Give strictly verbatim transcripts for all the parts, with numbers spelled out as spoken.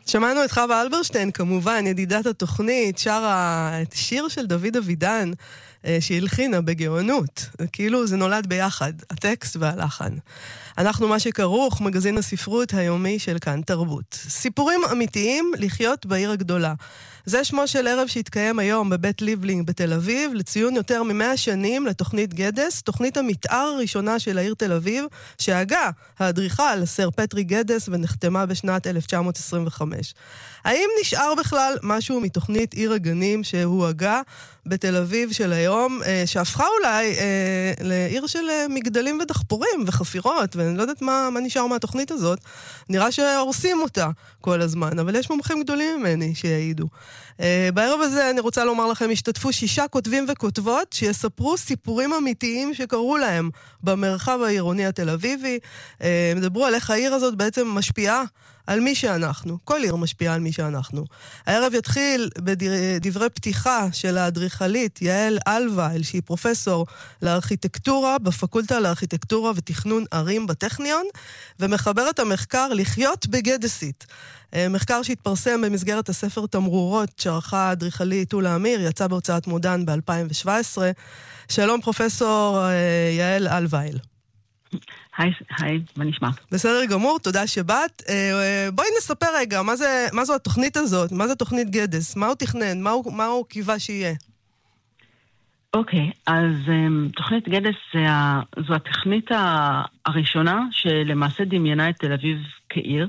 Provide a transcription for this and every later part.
שמענו את חווה אלברשטיין, כמובן, ידידת התוכנית, שרה את שיר של דוד אבידן, שהלחינה בגאונות. כאילו זה נולד ביחד, הטקסט והלחן. אנחנו מה שכרוך, מגזין הספרות היומי של כאן תרבות. סיפורים אמיתיים לחיות בעיר הגדולה. זה שמו של ערב שהתקיים היום בבית ליבלינג בתל אביב, לציון יותר ממאה שנים לתוכנית גדס, תוכנית המתאר הראשונה של העיר תל אביב, שהגה האדריכל סר פטרי גדס ונחתמה בשנת אלף תשע מאות עשרים וחמש. האם נשאר בכלל משהו מתוכנית עיר הגנים שהוא הגה בתל אביב של היום, שהפכה אולי אה, לעיר של מגדלים ודחפורים וחפירות, ואני לא יודעת מה, מה נשאר מהתוכנית הזאת. נראה שהורסים אותה כל הזמן, אבל יש מומחים גדולים ממני שיעידו. אה, בערב הזה אני רוצה לומר לכם, השתתפו שישה כותבים וכותבות שיספרו סיפורים אמיתיים שקרו להם במרחב העירוני התל אביבי. אה, מדברו על איך העיר הזאת בעצם משפיעה על מי שאנחנו. כל עיר משפיעה על מי שאנחנו. הערב יתחיל בדברי פתיחה של האדריכלית יעל אלווייל, שהיא פרופסור לארכיטקטורה בפקולטה לארכיטקטורה ותכנון ערים בטכניון, ומחברת המחקר לחיות בגדסית. מחקר שהתפרסם במסגרת הספר תמרורות שערכה האדריכלית אולה אמיר, יצא בהוצאת מודן ב-אלפיים שבע עשרה. שלום פרופסור יעל אלווייל. היי, היי, מה נשמע? בסדר גמור, תודה שבאת. בואי נספר רגע, מה זה, מה זו התוכנית הזאת? מה זה תוכנית גדס? מה הוא תכנן? מה הוא, מה הוא קיווה שיהיה? אוקיי, אז תוכנית גדס זו התוכנית הראשונה שלמעשה דמיינה את תל אביב כעיר.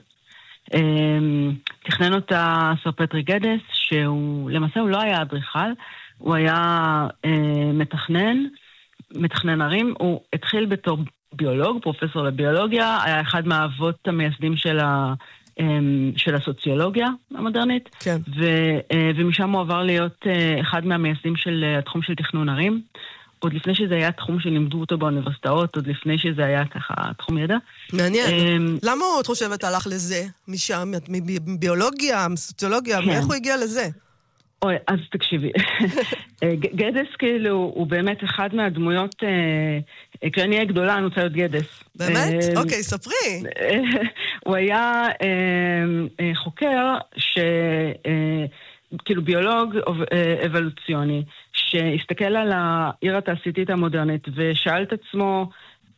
תכנן אותה סר פטרי גדס, שהוא למעשה הוא לא היה אדריכל, הוא היה מתכנן, מתכנן ערים. הוא התחיל בתור ביולוג, פרופסור לביולוגיה, היה אחד מהאבות המייסדים של, ה, של הסוציולוגיה המודרנית, כן. ו, ומשם הוא עבר להיות אחד מהמייסדים של התחום של תכנון ערים, עוד לפני שזה היה תחום שלימדו אותו באוניברסיטאות, עוד לפני שזה היה ככה תחום ידע. מעניין. למה הוא, את חושבת, הלך לזה? משם, מביולוגיה, מסוציולוגיה, כן. איך הוא הגיע לזה? אוי, אז תקשיבי. גדס כאילו הוא באמת אחד מהדמויות, כשאני אהיה גדולה אני רוצה להיות גדס. באמת? אוקיי, ספרי. הוא היה חוקר שכאילו ביולוג אבולוציוני, שהסתכל על העיר התעשייתית המודרנית ושאל את עצמו,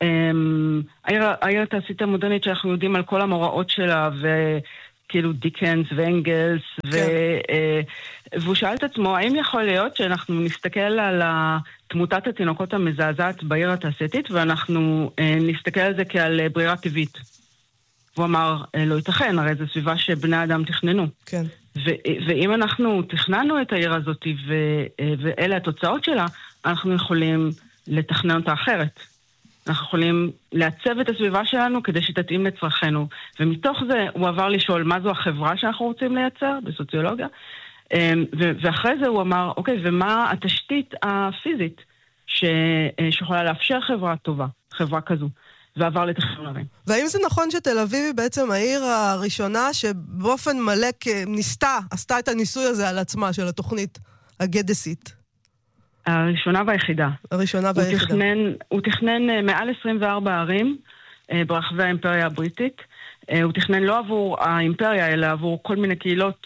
העיר התעשייתית המודרנית שאנחנו יודעים על כל המוראות שלה ו... כאילו דיקנס ואנגלס, ו... והוא שאל את עצמו, האם יכול להיות שאנחנו נסתכל על תמותת התינוקות המזעזעת בעיר התעשייתית, ואנחנו נסתכל על זה כעל ברירה טבעית. הוא אמר, לא ייתכן, הרי זו סביבה שבני אדם תכננו. כן. ו... ואם אנחנו תכננו את העיר הזאת, ו... ואלה התוצאות שלה, אנחנו יכולים לתכנן אותה אחרת. אנחנו יכולים לעצב את הסביבה שלנו כדי שתתאים לצרכנו. ומתוך זה הוא עבר לשאול מה זו החברה שאנחנו רוצים לייצר בסוציולוגיה. ואחרי זה הוא אמר, אוקיי, ומה התשתית הפיזית שיכולה לאפשר חברה טובה, חברה כזו. ועבר לתכנון ערים. והאם זה נכון שתל אביב היא בעצם העיר הראשונה שבאופן מלא ניסתה, עשתה את הניסוי הזה על עצמה של התוכנית הגדסית? הראשונה והיחידה. הראשונה והיחידה. הוא תכנן, הוא תכנן מעל עשרים וארבע ערים ברחבי האימפריה הבריטית. הוא תכנן לא עבור האימפריה, אלא עבור כל מיני קהילות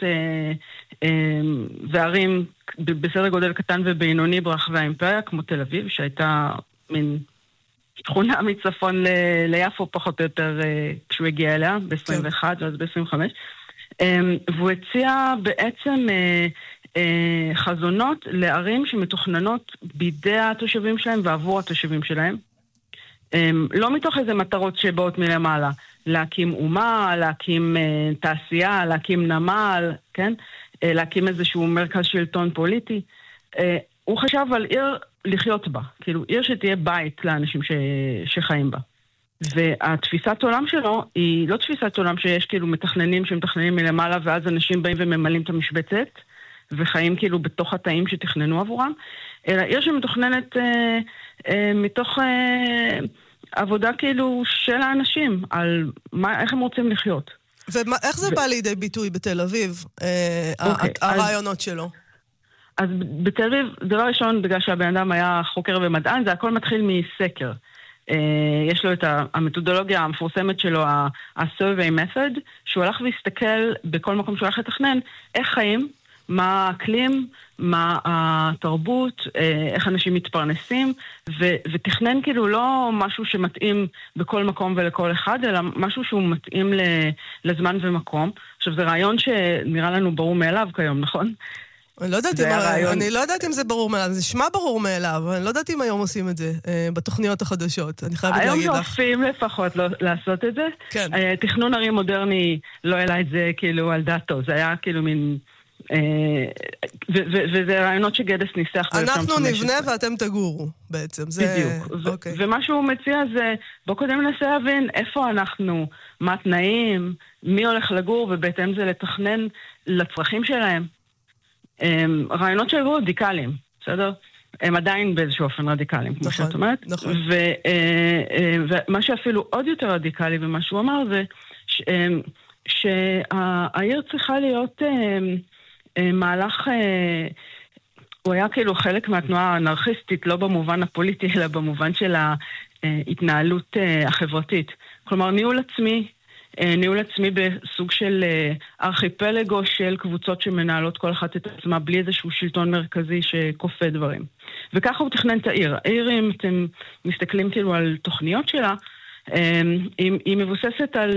וערים בסדר גודל קטן ובינוני ברחבי האימפריה, כמו תל אביב, שהייתה מין שכונה מצפון ליפו פחות או יותר כשהוא הגיע אליה, ב-עשרים ואחת ואז ב-עשרים וחמש. והוא הציע בעצם חזונות לערים שמתוכננות בידי התושבים שלהם ועבור התושבים שלהם. לא מתוך איזה מטרות שבאות מלמעלה. להקים אומה, להקים תעשייה, להקים נמל, כן? להקים איזשהו מרכז שלטון פוליטי. הוא חשב על עיר לחיות בה, כאילו עיר שתהיה בית לאנשים ש... שחיים בה. והתפיסת עולם שלו היא לא תפיסת עולם שיש כאילו מתכננים שמתכננים מלמעלה ואז אנשים באים וממלאים את המשבצת וחיים כאילו בתוך התאים שתכננו עבורם, אלא עיר שמתוכננת אה, אה, מתוך אה, עבודה כאילו של האנשים על מה, איך הם רוצים לחיות. ואיך זה ו... בא לידי ביטוי בתל אביב, אה, אוקיי, הרעיונות אז... שלו? אז בתל אביב, דבר ראשון, בגלל שהבן אדם היה חוקר ומדען, זה הכל מתחיל מסקר. יש לו את המתודולוגיה המפורסמת שלו, ה-survey method, שהוא הלך והסתכל בכל מקום שהוא הלך לתכנן, איך חיים, מה האקלים, מה התרבות, איך אנשים מתפרנסים, ו- ותכנן כאילו לא משהו שמתאים בכל מקום ולכל אחד, אלא משהו שהוא מתאים ל- לזמן ומקום. עכשיו, זה רעיון שנראה לנו ברור מאליו כיום, נכון? אני לא יודעת, אם, הרעיון... אני לא יודעת אם זה ברור מאליו, זה שמה ברור מאליו, אני לא יודעת אם היום עושים את זה אה, בתוכניות החדשות, אני חייבת להגיד לך. היום שואפים לפחות לא, לעשות את זה. כן. אה, תכנון ערים מודרני לא העלה את זה כאילו על דעתו, זה היה כאילו מין... אה, ו- ו- וזה רעיונות שגדס ניסח ב-אלף תשע מאות חמש עשרה. אנחנו נבנה ואתם תגורו בעצם. זה... בדיוק. ו- אוקיי. ומה שהוא מציע זה, בוא קודם ננסה להבין איפה אנחנו, מה התנאים, מי הולך לגור, ובהתאם זה לתכנן לצרכים שלהם. רעיונות שהיו רדיקליים, בסדר? הם עדיין באיזשהו אופן רדיקליים, כמו שאת אומרת. נכון. ומה שאפילו עוד יותר רדיקלי, ומה שהוא אמר זה, שהעיר צריכה להיות מהלך, הוא היה כאילו חלק מהתנועה האנרכיסטית, לא במובן הפוליטי, אלא במובן של ההתנהלות החברתית. כלומר, ניהול עצמי, ניהול עצמי בסוג של ארכיפלגו של קבוצות שמנהלות כל אחת את עצמה בלי איזשהו שלטון מרכזי שכופה דברים. וככה הוא תכנן את העיר. העיר, אם אתם מסתכלים כאילו על תוכניות שלה, היא, היא מבוססת על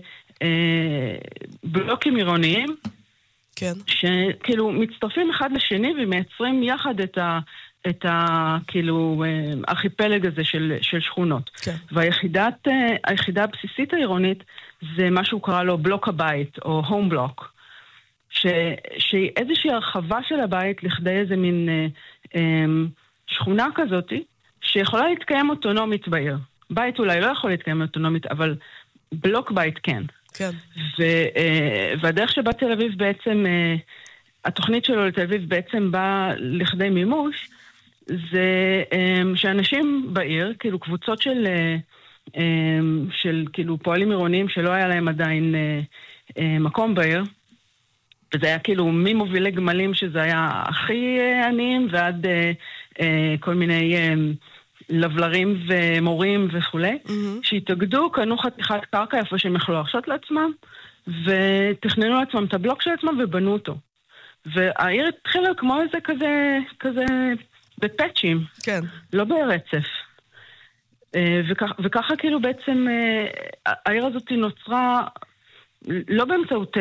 בלוקים עירוניים, כן. שכאילו מצטרפים אחד לשני ומייצרים יחד את ה... את ה, כאילו, ארכיפלג הזה של, של שכונות. כן. והיחידת, היחידה הבסיסית העירונית זה מה שהוא קרא לו בלוק הבית, או הום בלוק, ש, שהיא איזושהי הרחבה של הבית לכדי איזה מין אה, אה, שכונה כזאת, שיכולה להתקיים אוטונומית בעיר. בית אולי לא יכול להתקיים אוטונומית, אבל בלוק בית כן. כן. ו, אה, והדרך שבה תל אביב בעצם, אה, התוכנית שלו לתל אביב בעצם באה לכדי מימוש, זה um, שאנשים בעיר, כאילו קבוצות של, um, של כאילו פועלים עירוניים שלא היה להם עדיין uh, uh, מקום בעיר, וזה היה כאילו ממובילי גמלים שזה היה הכי uh, עניים ועד uh, uh, כל מיני uh, לבלרים ומורים וכו', mm-hmm. שהתאגדו, קנו חתיכת קרקע איפה שהם יכלו להרשות לעצמם, ותכננו לעצמם את הבלוק של עצמם ובנו אותו. והעיר התחילה כמו איזה כזה, כזה בפאצ'ים, כן. לא ברצף. וכך, וככה כאילו בעצם העיר הזאת נוצרה לא באמצעות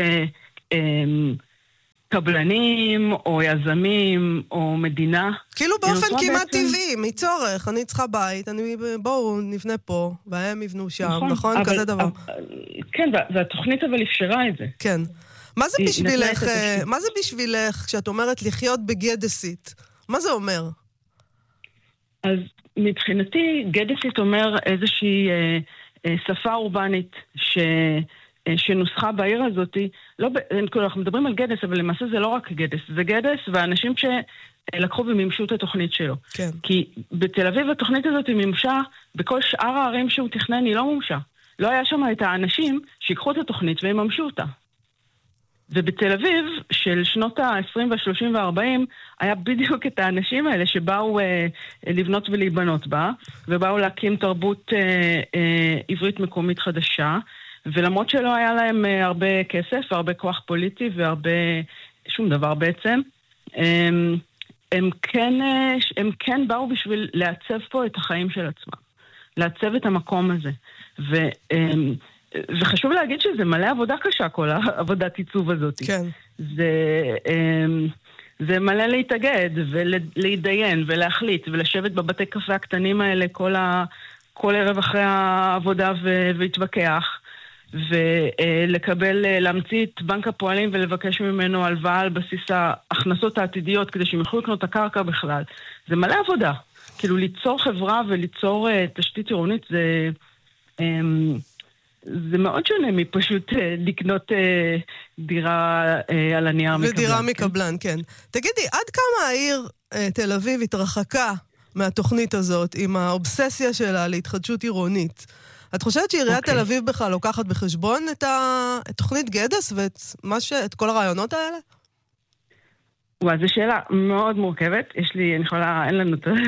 קבלנים או יזמים או מדינה. כאילו באופן כמעט בעצם... טבעי, מצורך, אני צריכה בית, אני, בואו נבנה פה, והם יבנו שם, נכון? נכון? אבל, כזה דבר. אבל, כן, והתוכנית אבל אפשרה את זה. כן. מה זה בשבילך, מה זה בשבילך כשאת אומרת לחיות בגדסית? מה זה אומר? אז מבחינתי, גדסית אומר איזושהי אה, אה, שפה אורבנית ש, אה, שנוסחה בעיר הזאת. לא, אנחנו מדברים על גדס, אבל למעשה זה לא רק גדס. זה גדס והאנשים שלקחו ומימשו את התוכנית שלו. כן. כי בתל אביב התוכנית הזאת היא מימשה, בכל שאר הערים שהוא תכנן היא לא מומשה. לא היה שם את האנשים שיקחו את התוכנית והם ממשו אותה. ובתל אביב, של שנות ה-עשרים וה-שלושים וה-ארבעים, היה בדיוק את האנשים האלה שבאו אה, לבנות ולהיבנות בה, ובאו להקים תרבות אה, אה, עברית מקומית חדשה, ולמרות שלא היה להם אה, הרבה כסף, והרבה כוח פוליטי, והרבה, שום דבר בעצם, אה, הם, כן, אה, הם כן באו בשביל לעצב פה את החיים של עצמם, לעצב את המקום הזה. ו... אה, וחשוב להגיד שזה מלא עבודה קשה, כל העבודת עיצוב הזאת. כן. זה, זה מלא להתאגד ולהתדיין ולהחליט ולשבת בבתי קפה הקטנים האלה כל, ה, כל ערב אחרי העבודה ולהתווכח ולקבל, להמציא את בנק הפועלים ולבקש ממנו הלוואה על בסיס ההכנסות העתידיות כדי שהם יוכלו לקנות את הקרקע בכלל. זה מלא עבודה. כאילו ליצור חברה וליצור תשתית עירונית זה... זה מאוד שונה מפשוט לקנות דירה על הנייר מקבלן. ודירה מקבלן, כן. תגידי, עד כמה העיר תל אביב התרחקה מהתוכנית הזאת עם האובססיה שלה להתחדשות עירונית? את חושבת שעיריית תל אביב בכלל לוקחת בחשבון את תוכנית גדס ואת כל הרעיונות האלה? וואי, זו שאלה מאוד מורכבת. יש לי, אני יכולה, אין לנו... כן,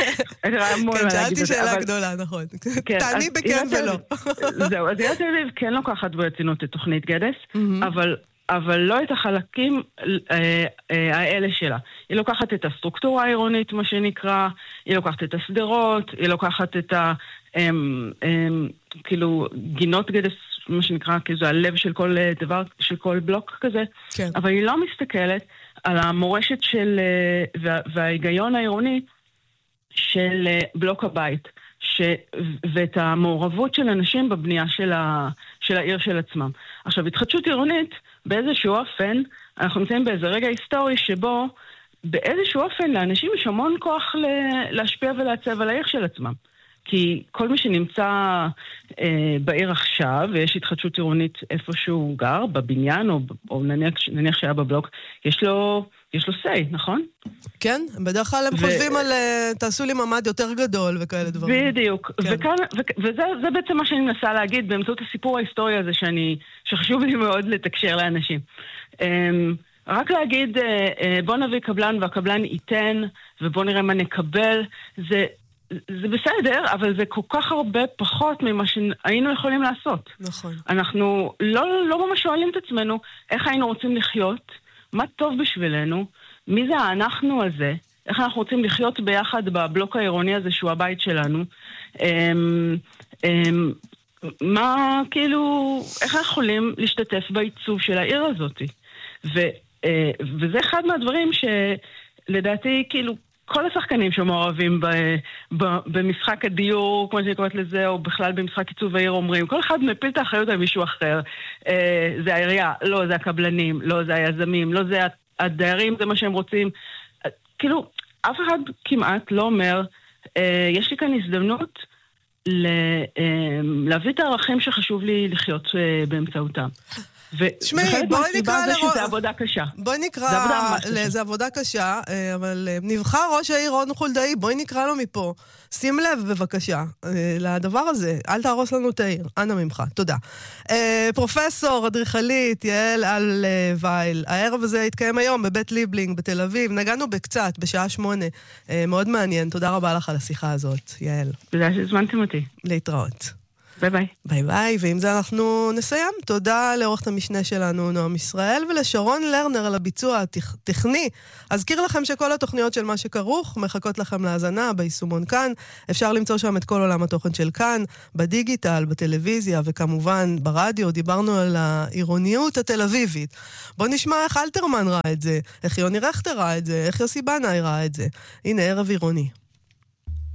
שאלתי שאלה גדולה, נכון. תעני בכן ולא. זהו, אז עיריית תל אביב כן לוקחת ברצינות את תוכנית גדס, אבל... אבל לא את החלקים אה, אה, האלה שלה. היא לוקחת את הסטרוקטורה העירונית, מה שנקרא, היא לוקחת את הסדרות, היא לוקחת את ה... אה, אה, כאילו, גינות גדס, מה שנקרא, כאילו זה הלב של כל דבר, של כל בלוק כזה. כן. אבל היא לא מסתכלת על המורשת של, וה, וההיגיון העירוני של בלוק הבית, ש, ואת המעורבות של אנשים בבנייה של, ה, של העיר של עצמם. עכשיו, התחדשות עירונית, באיזשהו אופן, אנחנו נמצאים באיזה רגע היסטורי שבו באיזשהו אופן לאנשים יש המון כוח להשפיע ולעצב על העיר של עצמם. כי כל מי שנמצא אה, בעיר עכשיו, ויש התחדשות עירונית איפה שהוא גר, בבניין, או, או נניח, נניח שהיה בבלוק, יש לו, יש לו say, נכון? כן, בדרך כלל הם ו... חושבים על תעשו לי ממד יותר גדול וכאלה דברים. בדיוק, כן. וכאן, ו- וזה זה בעצם מה שאני מנסה להגיד באמצעות הסיפור ההיסטורי הזה שאני, שחשוב לי מאוד לתקשר לאנשים. Um, רק להגיד, uh, uh, בוא נביא קבלן והקבלן ייתן, ובוא נראה מה נקבל, זה... זה בסדר, אבל זה כל כך הרבה פחות ממה שהיינו יכולים לעשות. נכון. אנחנו לא, לא ממש שואלים את עצמנו איך היינו רוצים לחיות, מה טוב בשבילנו, מי זה האנחנו הזה, איך אנחנו רוצים לחיות ביחד בבלוק העירוני הזה שהוא הבית שלנו, אמ, אמ, מה כאילו, איך אנחנו יכולים להשתתף בעיצוב של העיר הזאת. ו, אה, וזה אחד מהדברים שלדעתי כאילו, כל השחקנים שמעורבים ב, ב, במשחק הדיור, כמו שאני קוראת לזה, או בכלל במשחק עיצוב העיר אומרים, כל אחד מפיל את האחריות על מישהו אחר. אה, זה העירייה, לא, זה הקבלנים, לא, זה היזמים, לא, זה הדיירים, זה מה שהם רוצים. אה, כאילו, אף אחד כמעט לא אומר, אה, יש לי כאן הזדמנות ל, אה, להביא את הערכים שחשוב לי לחיות אה, באמצעותם. שמי, בואי נקרא לראש... זה עבודה קשה. בואי נקרא... זה עבודה קשה, אבל נבחר ראש העיר רון חולדאי, בואי נקרא לו מפה. שים לב בבקשה לדבר הזה, אל תהרוס לנו את העיר. אנא ממך, תודה. פרופסור, אדריכלית, יעל על וייל, הערב הזה התקיים היום בבית ליבלינג בתל אביב, נגענו בקצת, בשעה שמונה. מאוד מעניין, תודה רבה לך על השיחה הזאת, יעל. תודה שהזמנתם אותי. להתראות. ביי ביי. ביי ביי, ועם זה אנחנו נסיים. תודה לעורכת המשנה שלנו, נועם ישראל, ולשרון לרנר על הביצוע הטכני. אזכיר לכם שכל התוכניות של מה שכרוך מחכות לכם להאזנה ביישומון כאן. אפשר למצוא שם את כל עולם התוכן של כאן, בדיגיטל, בטלוויזיה, וכמובן ברדיו. דיברנו על העירוניות התל אביבית. בוא נשמע איך אלתרמן ראה את זה, איך יוני רכטר ראה את זה, איך יוסי בנאי ראה את זה. הנה, ערב עירוני.